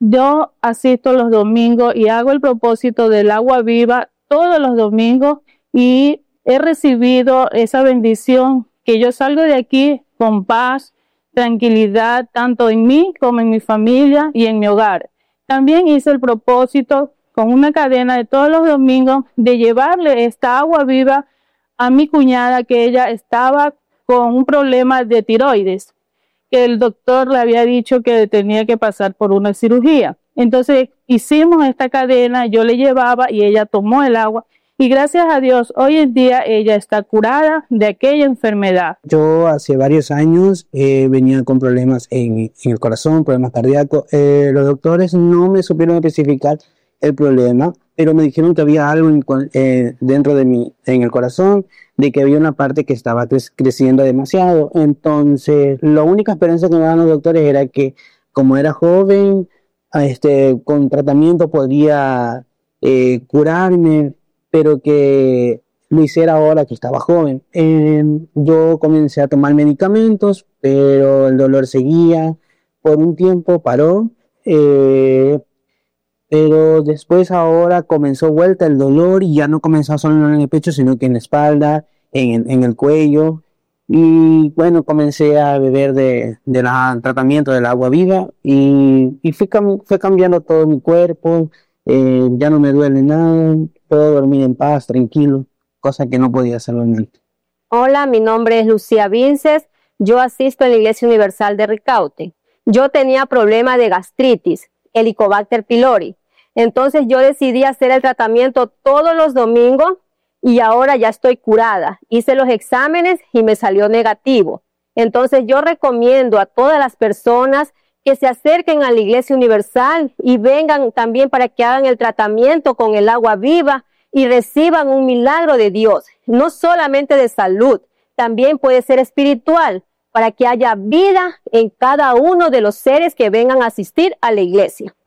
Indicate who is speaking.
Speaker 1: Yo asisto los domingos y hago el propósito del agua viva todos los domingos y he recibido esa bendición que yo salgo de aquí con paz, tranquilidad, tanto en mí como en mi familia y en mi hogar. También hice el propósito con una cadena de todos los domingos de llevarle esta agua viva a mi cuñada, que ella estaba con un problema de tiroides, que el doctor le había dicho que tenía que pasar por una cirugía. Entonces hicimos esta cadena, yo le llevaba y ella tomó el agua y gracias a Dios hoy en día ella está curada de aquella enfermedad.
Speaker 2: Yo hace varios años venía con problemas en el corazón, problemas cardíacos. Los doctores no me supieron especificar el problema, pero me dijeron que había algo dentro de mí, en el corazón, de que había una parte que estaba creciendo demasiado. Entonces, la única esperanza que me daban los doctores era que, como era joven, con tratamiento podría curarme, pero que lo hiciera ahora que estaba joven. Yo comencé a tomar medicamentos, pero el dolor seguía. Por un tiempo paró, pero después ahora comenzó vuelta el dolor y ya no comenzó solo en el pecho, sino que en la espalda, en el cuello. Y bueno, comencé a beber del tratamiento del agua viva y fue cambiando todo mi cuerpo. Ya no me duele nada, puedo dormir en paz, tranquilo, cosa que no podía hacer antes.
Speaker 3: Hola, mi nombre es Lucía Vinces, yo asisto en la Iglesia Universal de Ricaute. Yo tenía problemas de gastritis, Helicobacter pylori. Entonces yo decidí hacer el tratamiento todos los domingos y ahora ya estoy curada. Hice los exámenes y me salió negativo. Entonces yo recomiendo a todas las personas que se acerquen a la Iglesia Universal y vengan también para que hagan el tratamiento con el agua viva y reciban un milagro de Dios, no solamente de salud, también puede ser espiritual, para que haya vida en cada uno de los seres que vengan a asistir a la iglesia.